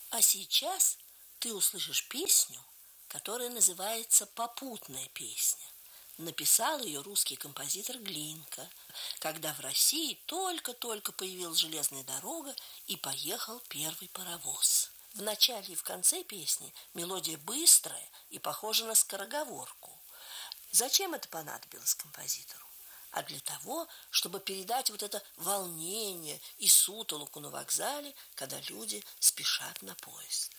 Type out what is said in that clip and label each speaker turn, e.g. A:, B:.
A: А сейчас ты услышишь песню, которая называется «Попутная песня». Написал ее русский композитор Глинка, когда в России только-только появилась железная дорога и поехал первый паровоз. В начале и в конце песни мелодия быстрая и похожа на скороговорку. Зачем это понадобилось композитору? А для того, чтобы передать вот это волнение и сутолоку на вокзале, когда люди спешат на поезд.